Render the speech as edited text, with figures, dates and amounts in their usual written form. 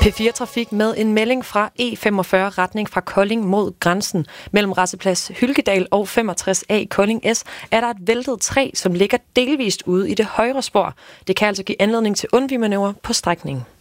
P4 Trafik med en melding fra E45 retning fra Kolding mod grænsen. Mellem Rasteplads Hylkedal og 65A Kolding S er der et væltet træ, som ligger delvist ude i det højre spor. Det kan altså give anledning til undvigemanøvre på strækningen.